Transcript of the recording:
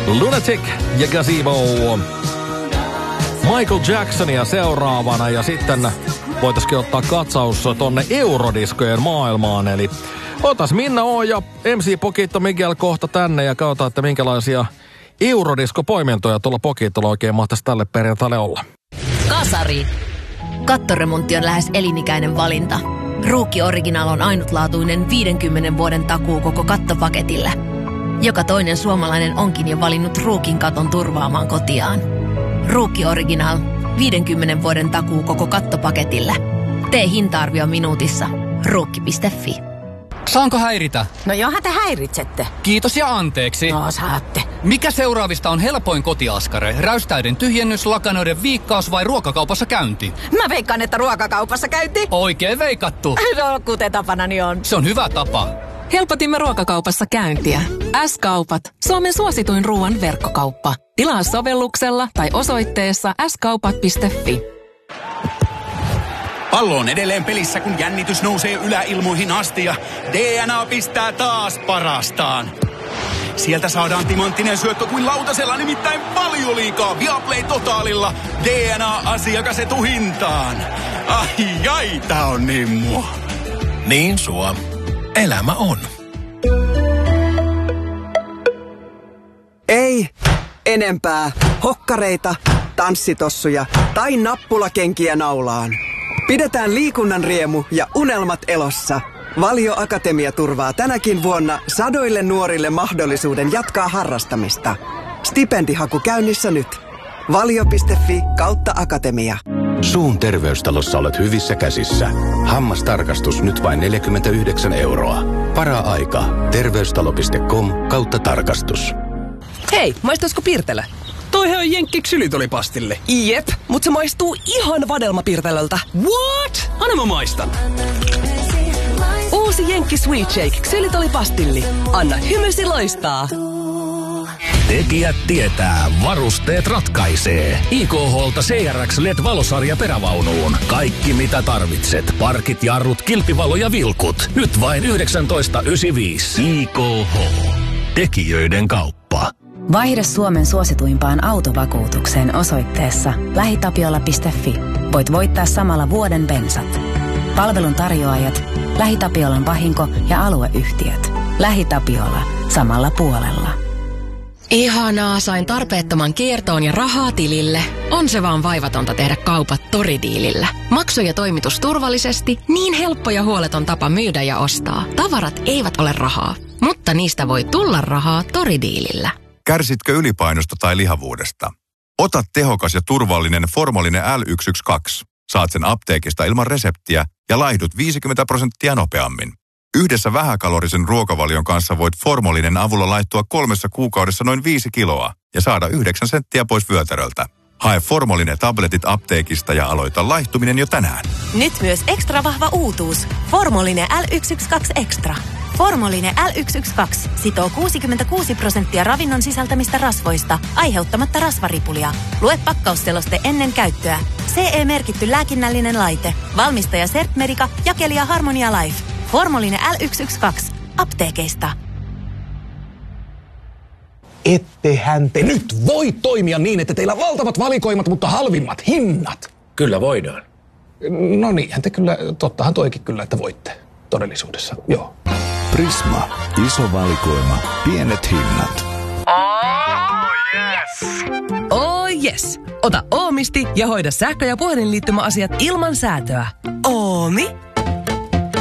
Lunatic ja Gazebo. Michael Jacksonia seuraavana ja sitten voitaisiin ottaa katsaus tonne eurodiskojen maailmaan. Eli otas Minna O ja MC Pokitto Miguel kohta tänne ja katsotaan, että minkälaisia eurodisko-poimintoja tuolla Pokittolla oikein mahtaisi tälle perjantaille olla. Kasari. Kattoremontti on lähes elinikäinen valinta. Ruukki Original on ainutlaatuinen 50 vuoden takuu koko kattopaketille. Joka toinen suomalainen onkin jo valinnut Ruukin katon turvaamaan kotiaan. Ruukki Original. 50 vuoden takuu koko kattopaketille. Tee hinta-arvio minuutissa. Ruukki.fi. Saanko häiritä? No johan te häiritsette. Kiitos ja anteeksi. No saatte. Mikä seuraavista on helpoin kotiaskare? Räystäyden tyhjennys, lakanoiden viikkaus vai ruokakaupassa käynti? Mä veikkaan, että ruokakaupassa käynti. Oikein veikattu. No, kuten tapanani on. Se on hyvä tapa. Helpotimme ruokakaupassa käyntiä. S-kaupat. Suomen suosituin ruoan verkkokauppa. Tilaa sovelluksella tai osoitteessa skaupat.fi. Pallo on edelleen pelissä, kun jännitys nousee yläilmoihin asti ja DNA pistää taas parastaan. Sieltä saadaan timanttinen syöttö kuin lautasella, nimittäin Valioliigaa Viaplay Totaalilla. DNA-asiakas etuhintaan. Ai, tää on niin mua. Niin sua. Elämä on. Ei enempää hokkareita, tanssitossuja tai nappulakenkiä naulaan. Pidetään liikunnan riemu ja unelmat elossa. Valio Akatemia turvaa tänäkin vuonna sadoille nuorille mahdollisuuden jatkaa harrastamista. Stipendihaku käynnissä nyt. Valio.fi/akatemia. Suun terveystalossa olet hyvissä käsissä. Hammastarkastus nyt vain 49 €. Para-aika. Terveystalo.com/tarkastus. Hei, maistaisiko Pirtelä? Toihan on jenkki ksylitolipastille. Jep, mut se maistuu ihan vadelmapirtelöltä. What? Anna mä maistan. Uusi jenkki Sweet Shake ksylitolipastilli. Anna hymysi loistaa. Tekijät tietää, varusteet ratkaisee. IKH:lta CRX LED-valosarja perävaunuun. Kaikki mitä tarvitset. Parkit, jarrut, kilpivalo ja vilkut. Nyt vain 19,95. IKH. Tekijöiden kauppa. Vaihde Suomen suosituimpaan autovakuutukseen osoitteessa lähitapiola.fi. Voit voittaa samalla vuoden bensat. Palvelun tarjoajat, LähiTapiolan vahinko- ja alueyhtiöt. LähiTapiola. Samalla puolella. Ihanaa, sain tarpeettoman kiertoon ja rahaa tilille. On se vaan vaivatonta tehdä kaupat Toridiilillä. Maksu ja toimitus turvallisesti, niin helppo ja huoleton tapa myydä ja ostaa. Tavarat eivät ole rahaa, mutta niistä voi tulla rahaa Toridiilillä. Kärsitkö ylipainosta tai lihavuudesta? Ota tehokas ja turvallinen Formolinen L112. Saat sen apteekista ilman reseptiä ja laihdut 50% nopeammin. Yhdessä vähäkalorisen ruokavalion kanssa voit Formolinen avulla laittua 3 kuukaudessa noin 5 kiloa ja saada 9 senttiä pois vyötäröltä. Hae Formolinen tabletit apteekista ja aloita laihtuminen jo tänään. Nyt myös ekstra vahva uutuus. Formolinen L112 Extra. Formolinen L112 sitoo 66% ravinnon sisältämistä rasvoista, aiheuttamatta rasvaripulia. Lue pakkausseloste ennen käyttöä. CE-merkitty lääkinnällinen laite. Valmistaja Sertmedica, jakelija Harmonia Life. Formolinen L112. Apteekeista. Ettehän te nyt voi toimia niin, että teillä on valtavat valikoimat, mutta halvimmat hinnat. Kyllä voidaan. No niinhän te kyllä, tottahan toikin kyllä, että voitte todellisuudessa, joo. Prisma. Iso valikoima. Pienet hinnat. Oh yes. Ota Oomisti ja hoida sähkö- ja puhelinliittymäasiat ilman säätöä. Oomi.